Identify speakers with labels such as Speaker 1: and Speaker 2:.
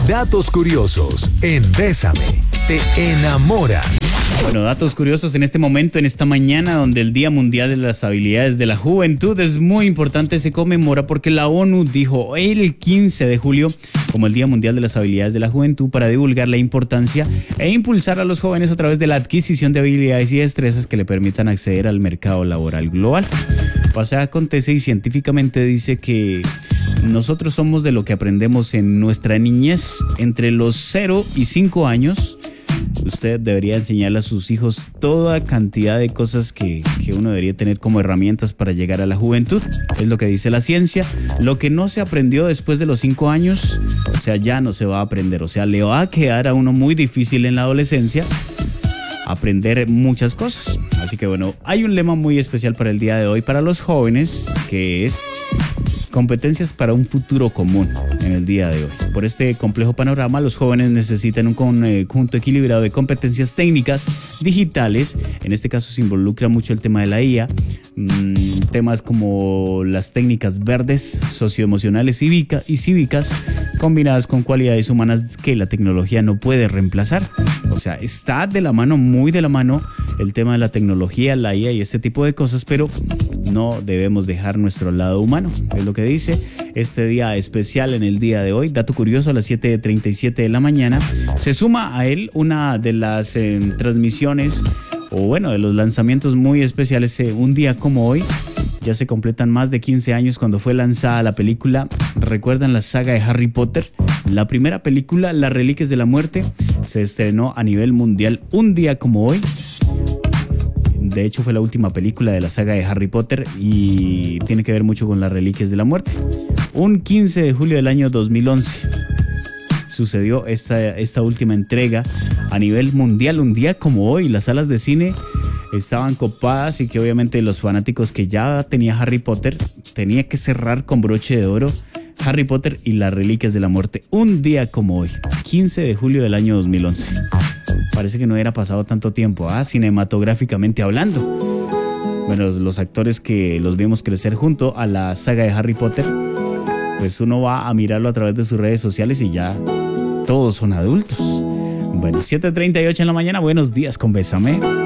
Speaker 1: Datos curiosos en Bésame. Te enamoran.
Speaker 2: Bueno, datos curiosos en este momento, en esta mañana, donde el Día Mundial de las Habilidades de la Juventud es muy importante, se conmemora porque la ONU dijo el 15 de julio como el Día Mundial de las Habilidades de la Juventud para divulgar la importancia e impulsar a los jóvenes a través de la adquisición de habilidades y destrezas que le permitan acceder al mercado laboral global. O sea, acontece y científicamente dice que nosotros somos de lo que aprendemos en nuestra niñez. Entre los 0 y 5 años, usted debería enseñarle a sus hijos toda cantidad de cosas que uno debería tener como herramientas para llegar a la juventud. Es lo que dice la ciencia. Lo que no se aprendió después de los 5 años, o sea, ya no se va a aprender. O sea, le va a quedar a uno muy difícil en la adolescencia aprender muchas cosas. Así que bueno, hay un lema muy especial para el día de hoy para los jóvenes, que es competencias para un futuro común en el día de hoy. Por este complejo panorama, los jóvenes necesitan un conjunto equilibrado de competencias técnicas, digitales. En este caso se involucra mucho el tema de la IA, temas como las técnicas verdes, socioemocionales y cívicas, combinadas con cualidades humanas que la tecnología no puede reemplazar. O sea, está de la mano, muy de la mano, el tema de la tecnología, la IA y este tipo de cosas, pero no debemos dejar nuestro lado humano. Es lo que dice este día especial en el día de hoy. Dato curioso, a las 7:37 de la mañana se suma a él una de las transmisiones, o bueno, de los lanzamientos muy especiales. Un día como hoy, ya se completan más de 15 años cuando fue lanzada la película. ¿Recuerdan la saga de Harry Potter? La primera película, Las Reliquias de la Muerte, se estrenó a nivel mundial un día como hoy. De hecho, fue la última película de la saga de Harry Potter y tiene que ver mucho con Las Reliquias de la Muerte. Un 15 de julio del año 2011 sucedió esta última entrega a nivel mundial. Un día como hoy, las salas de cine estaban copadas y que obviamente los fanáticos que ya tenía Harry Potter tenía que cerrar con broche de oro Harry Potter y Las Reliquias de la Muerte. Un día como hoy, 15 de julio del año 2011. Parece que no hubiera pasado tanto tiempo, cinematográficamente hablando. Bueno, los actores que los vimos crecer junto a la saga de Harry Potter, pues uno va a mirarlo a través de sus redes sociales y ya todos son adultos. Bueno, 7:38 en la mañana, buenos días con Bésame.